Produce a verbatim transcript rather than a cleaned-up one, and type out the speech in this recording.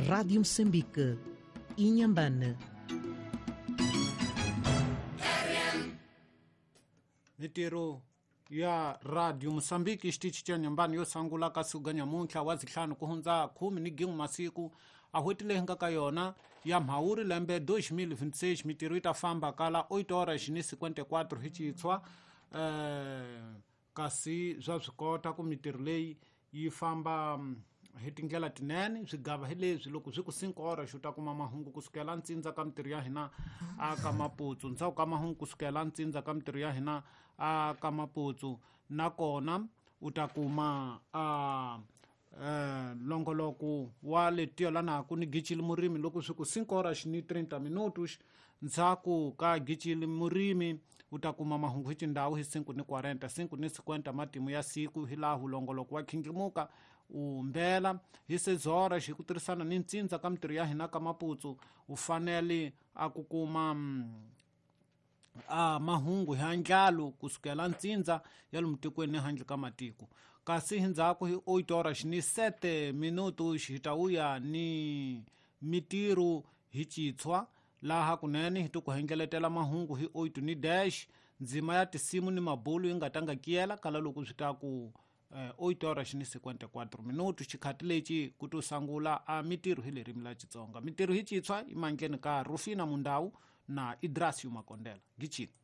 Rádio Moçambique, Inhambane. Mitiro ya Radio Moçambique istichi cha nyambani yo sangula kasuganya munkha wazihlanu kuhunza khumi ni gingu masiku ahwetile hinga kayona ya mhauri lembe dois mil e vinte e seis mitiro itafamba kala oito horas ni cinquenta e quatro hichitswa eh, kasi zwa swikota ku mitiro leyi yi famba hitingela tinene swigava hileswi loko swi ku cinco horas swi ta kuma mahungu kusukela ntsindza ka mitiro ya hina a ka maputsu ndzhaku ka mahungu kusukela ntsindza ka mitiro ya hina a ka maputsu nakona u ta kuma a eh, longoloko wa letiyo lanaku ni gicile murimi loko swi ku cinco horas ni trinta minutos ndzhaku ka gicile murimi u ta kuma mahungu hi tindhawu hi cinco ni quarenta cinco ni cinquenta matimu ya siku hi lahu longoloko wa khingimuka u mbela hi seis horas hi ku tirhisana ni ntsindza ka mitiro ya hina ka maputsu u fanele a ku kuma a mahungu hi ndlalo kusukela ntsindza ya lomu tikweni handle ka matiko kasi hi ndzhaku hi oito horas ni sete minutos hi ta uya ni mitiro hi citshwa laha kunene hi ti ku hengeletela mahungu hi oito ni dash ndzima ya tisimu ni mabulu yi nga tanga kiyela kala loko swi ta ku eh, oito horas ni cinquenta e quatro minutos xikhati lexi ku to sangula a mitiro hi lerimi la Xitsonga mitiro hi citshwa i mangleni ka Rufina Mundawu na Idrasio Makondela gicini